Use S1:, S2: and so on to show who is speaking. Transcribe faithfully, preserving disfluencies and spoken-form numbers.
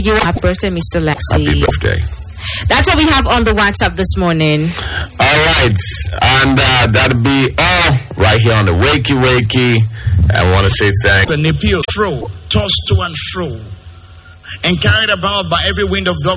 S1: You happy birthday, Mister Lexi.
S2: Happy birthday.
S1: That's what we have on the WhatsApp this morning.
S2: All right. And uh, that'll be all right here on the Wakey Wakey. I want to say thank
S3: you. Throw, tossed to and fro, and carried about by every wind of doctrine.